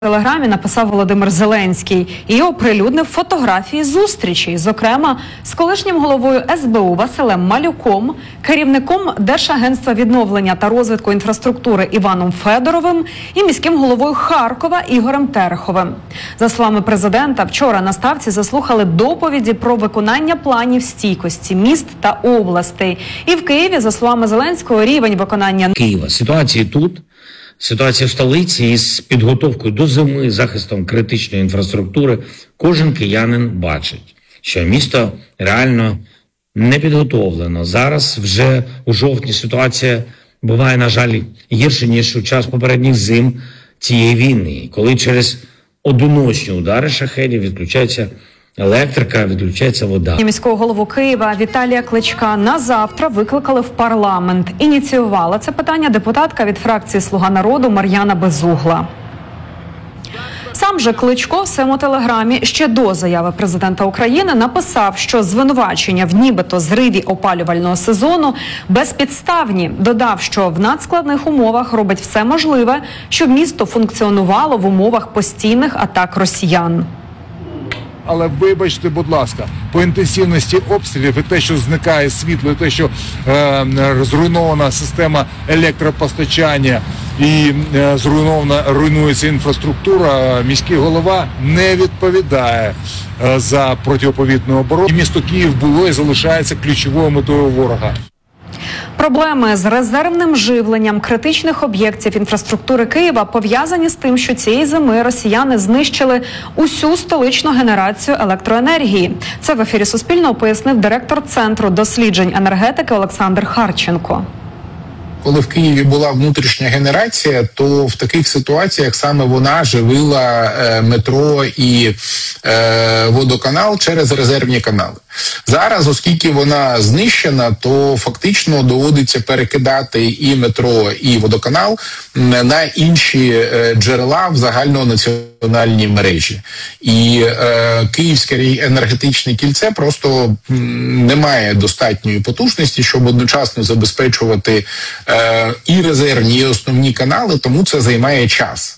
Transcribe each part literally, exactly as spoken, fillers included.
В телеграмі написав Володимир Зеленський і оприлюднив фотографії зустрічей, зокрема з колишнім головою ес бе у Василем Малюком, керівником Держагентства відновлення та розвитку інфраструктури Іваном Федоровим і міським головою Харкова Ігорем Тереховим. За словами президента, вчора на ставці заслухали доповіді про виконання планів стійкості міст та областей. І в Києві, за словами Зеленського, рівень виконання Києва. Ситуація тут. Ситуація в столиці із підготовкою до зими, захистом критичної інфраструктури, кожен киянин бачить, що місто реально не підготовлено. Зараз вже у жовтні ситуація буває, на жаль, гірше, ніж у час попередніх зим цієї війни, коли через одиночні удари шахедів відключається електрика, відключається вода. Міського голову Києва Віталія Кличка на завтра викликали в парламент. Ініціювала це питання депутатка від фракції «Слуга народу» Мар'яна Безугла. Сам же Кличко в своєму телеграмі ще до заяви президента України написав, що звинувачення в нібито зриві опалювального сезону безпідставні. Додав, що в надскладних умовах робить все можливе, щоб місто функціонувало в умовах постійних атак росіян. Але вибачте, будь ласка, по інтенсивності обстрілів і те, що зникає світло, і те, що е, зруйнована система електропостачання і е, зруйнована, руйнується інфраструктура, міський голова не відповідає е, за протиповітряну оборону. І місто Київ було і залишається ключовою метою ворога. Проблеми з резервним живленням критичних об'єктів інфраструктури Києва пов'язані з тим, що цієї зими росіяни знищили усю столичну генерацію електроенергії. Це в ефірі Суспільного пояснив директор Центру досліджень енергетики Олександр Харченко. Коли в Києві була внутрішня генерація, то в таких ситуаціях саме вона живила е, метро і е, водоканал через резервні канали. Зараз, оскільки вона знищена, то фактично доводиться перекидати і метро, і водоканал на інші е, джерела в загальнонаціональній мережі. І е, Київське енергетичне кільце просто м, не має достатньої потужності, щоб одночасно забезпечувати е, і резервні, і основні канали, тому це займає час.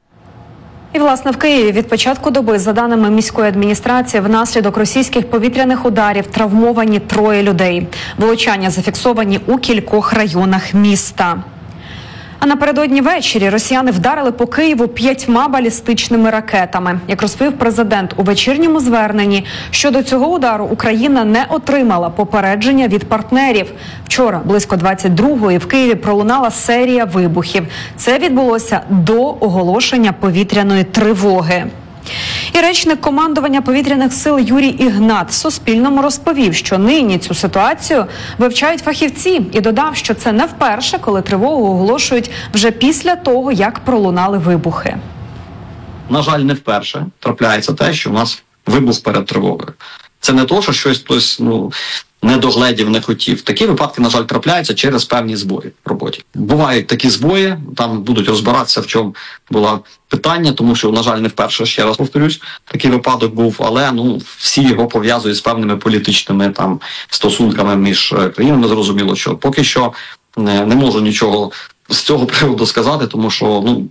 І, власне, в Києві від початку доби, за даними міської адміністрації, внаслідок російських повітряних ударів травмовані троє людей. Влучання зафіксовані у кількох районах міста. А напередодні ввечері росіяни вдарили по Києву п'ятьма балістичними ракетами. Як розповів президент у вечірньому зверненні, щодо цього удару Україна не отримала попередження від партнерів. Вчора, близько двадцять другої, в Києві пролунала серія вибухів. Це відбулося до оголошення повітряної тривоги. І речник командування повітряних сил Юрій Ігнат Суспільному розповів, що нині цю ситуацію вивчають фахівці, і додав, що це не вперше, коли тривогу оголошують вже після того, як пролунали вибухи. На жаль, не вперше трапляється те, що у нас вибух перед тривогою. Це не то, що щось хтось ну, не догледів, не хотів. Такі випадки, на жаль, трапляються через певні збої в роботі. Бувають такі збої, там будуть розбиратися, в чому було питання, тому що, на жаль, не вперше, ще раз повторюсь, такий випадок був, але ну, всі його пов'язують з певними політичними там стосунками між країнами. Зрозуміло, що поки що не, не можу нічого з цього приводу сказати, тому що ну,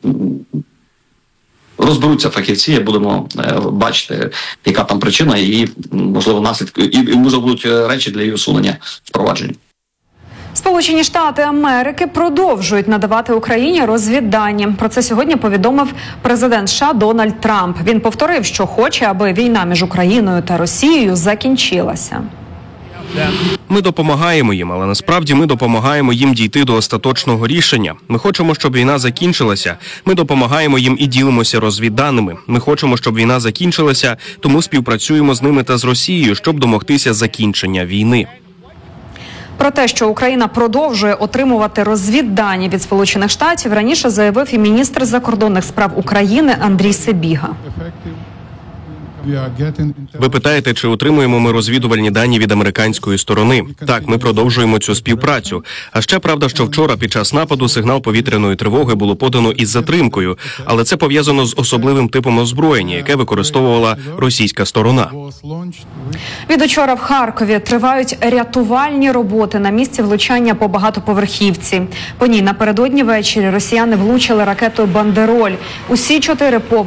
розберуться фахівці, і будемо е, бачити, яка там причина і, можливо, наслідки, і, і може будуть речі для її усунення впровадження. Сполучені Штати Америки продовжують надавати Україні розвіддані. Про це сьогодні повідомив президент США Дональд Трамп. Він повторив, що хоче, аби війна між Україною та Росією закінчилася. Ми допомагаємо їм, але насправді ми допомагаємо їм дійти до остаточного рішення. Ми хочемо, щоб війна закінчилася. Ми допомагаємо їм і ділимося розвідданими. Ми хочемо, щоб війна закінчилася, тому співпрацюємо з ними та з Росією, щоб домогтися закінчення війни. Про те, що Україна продовжує отримувати розвіддані від Сполучених Штатів, раніше заявив і міністр закордонних справ України Андрій Сибіга. Ви питаєте, чи отримуємо ми розвідувальні дані від американської сторони? Так, ми продовжуємо цю співпрацю. А ще правда, що вчора під час нападу сигнал повітряної тривоги було подано із затримкою, але це пов'язано з особливим типом озброєння, яке використовувала російська сторона. Від учора в Харкові тривають рятувальні роботи на місці влучання по багатоповерхівці. По ній напередодні ввечері росіяни влучили ракетою «Бандероль». Усі чотири поверхи